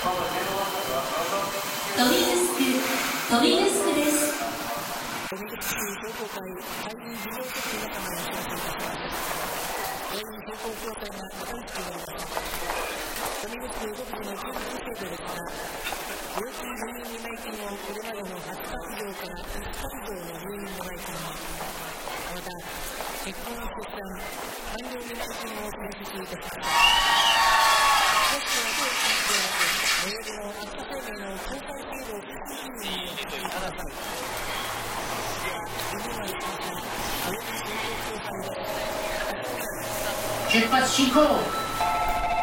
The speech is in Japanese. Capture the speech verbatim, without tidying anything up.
ドミヌスク、ドミヌスクです。 ドミヌスク同好会会員事業局の仲間に招待いたします。会員同好協会が大好きになりました。ドミヌスク独自の給付制度ですが、病気入院の内見をこれまでのはちかいじょうからいっかい以上の入院の内見、また結婚出産、産業の内見を開始いたしました。少しはどうしよう最寄りの秋田生命の公開制度を推進によってください。 出発進行。